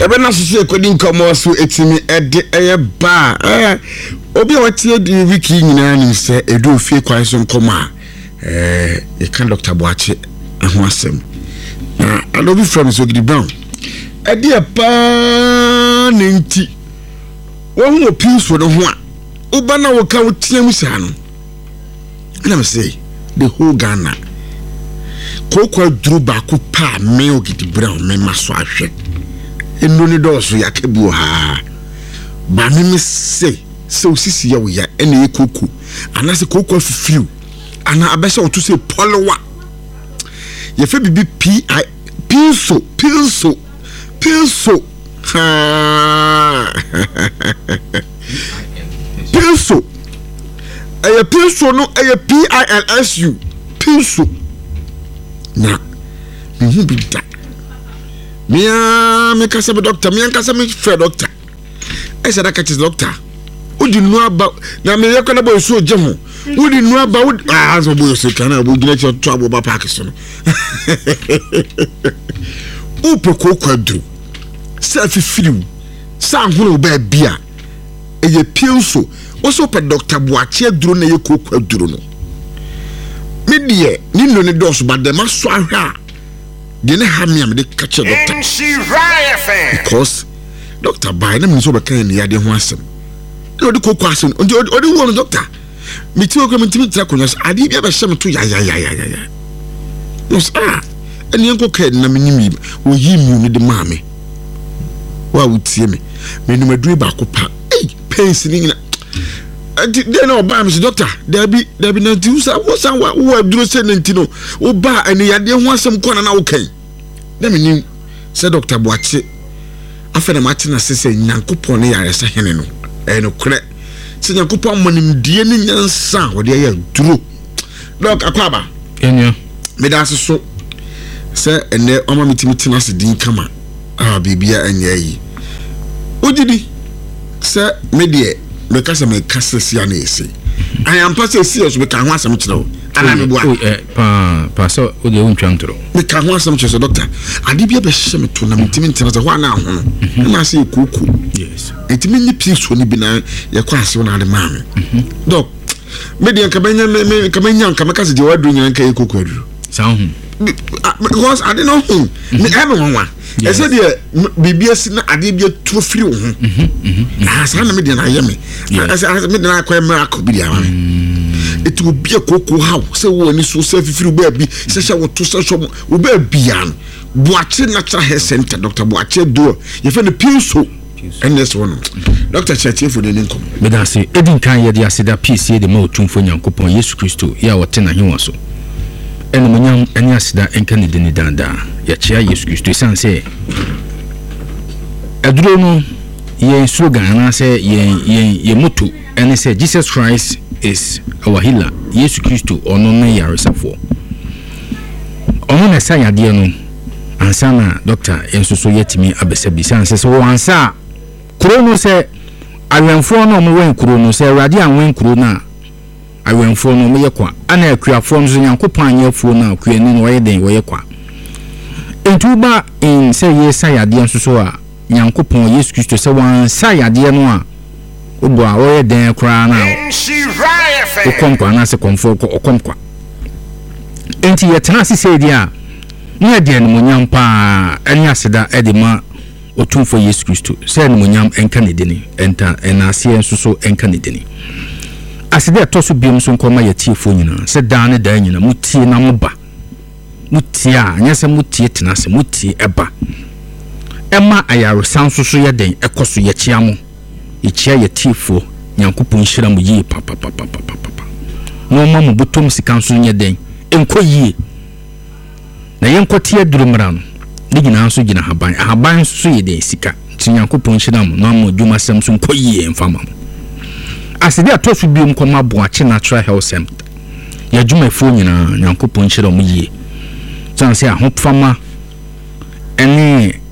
ebe na sisi ekodi nkomo so etimi ede ba obi watie di wiki nyina ni se edu fie kwan so nkomo a e kan Dr. Boakye ho asem na adobi from so gidi brown ede pa nenti wo hu opiso no ho a oba na wo ka wo tiam sa no na me say the whole Ghana kokwa duru ba ko pa me ogidi brown me maso ahwe eno ni doso yakebu ha ba me say so sisi ya wo ya ene koku anase kokwa fifiu ana abese otu say polowa ye fe bibi pilso ha pilso aya pilso no aya PILSU pilso na mi bi da me kasa be doctor me kasa me frɛ doctor esa da catch doctor odi nu aba na me yakona boy so jemo odi nu aba so boy so kana bo gina cho to abo ba park so no upo ko kwadru sa fifiriu sa hono ba bia eye pienso o so pe Dr. Boakye duro na ye ko kwadru no me die ni no ne dos ba de ma so ahwa de ne ha me am de catch doctor because Dr. Bay na me so be kan ni ade ho asem no de kokwa asem odi wo no doctor me ti o ko me ti tra konya ade bia be hye to ya no sa eni enko ka na me nyimi wo yi mi ni de ma me wa wutie me nu maduru ba ko pa pains ni na de na oba me doctor dabi na ti usa wo san wa duro se nti no oba eni yade ho asem kona na wo kan na me nim se Dr. Boakye afena mate na sese nyankopon ne yare sa hene no no kre se nyankopon manim die ne nyansa wo de ya duro dok akwaba enyo me da so se ene oma mitimi na se din kama bibia anya yi ojidi se me de me kasa me kasa sia na ese I am pass serious me kan ho asem kire ana me boa pa so o de untwantro me kan ho asem kire doctor ade bia be hye me to na mitimi ntena se ho na ho no na se kuku yes etimi ni piso ni bi na ye kwa ase na ade ma me doc me de kan banya kan kasa de wadu nyan kan kuku adu sa ho because I didn't know him me everyone I said bibia si na ade bia to firi wo ho sa na me de na yeme I said me de na kwa miracle bi dia wan it will be a koko how say wo ni so say firi ba bi say sha wo to say so wo ba bia no Boakye Natural Health Center Dr. Boakye do ye fe no pinso and this one Dr. Chatie for the nkom me da say edin kan ye de aseda peace de ma otumfo nyankopon Yesu Kristo ya wote na hwenwa so ene munyam ene asida enka ne deni danda ya chia Yesu Kristo sanse aduro no ye slogan na say ye moto ene say Jesus Christ is our healer Yesu Kristo ono ne yaresafo ono na sa yade no ansa na doctor ensoso yetimi abesabi sanse so wansa kuro no say awenfo no mo wen kuro no say awade anwen kuro na awenfo no me yekwa ana akuafo no nyankopon anyafuo na akuani no woye den woye kwa entuba in say yesa yade nsoso a nyankopon Yesu Kristo say wan sa yade no a obo a woye den kra na okonkwa na se konfo okonkwa enti yetena sise dia ne de no nyampa ani aseda edema otumfo Yesu Kristo say no nyam enka ne deni enta enase nsoso enka ne deni asede to so biom so nkoma yetiefo nyina se dan dan nyina mutie na moba mutie a nyese mutie tena se mutie eba ema ayaro sanso so yeden ekoso yechia mo yechia yetiefo nyankopon hira mo yi papa no ma mo butom sikanso nyeden enko yi na yenkotie durumra no ne nyina so gina haban so yeden sika nyankopon hira mo no ma dwuma sem so enko yi emfama asede atosu biom koma Boakye Natural Health Center ya dwuma fo nyina nyankopon hira mo yi sanse ahopfama ene